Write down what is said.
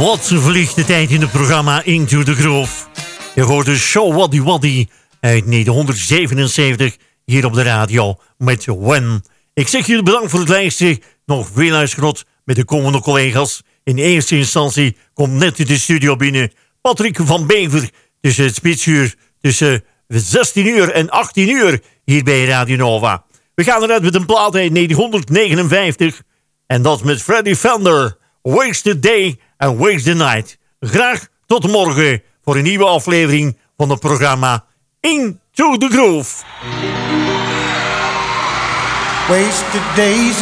Wat vliegt de tijd in het programma Into the Groove. Je hoort de Show Waddy Waddy uit 1977 hier op de radio met When. Ik zeg jullie bedankt voor het luisteren. Nog veel luistergenot met de komende collega's. In eerste instantie komt net in de studio binnen Patrick van Bever tussen het spitsuur tussen 16 uur en 18 uur hier bij Radio Nova. We gaan eruit met een plaat uit 1959 en dat met Freddie Fender. Waste the Day and Waste the Night. Graag tot morgen voor een nieuwe aflevering van het programma Into the Groove. Wasted days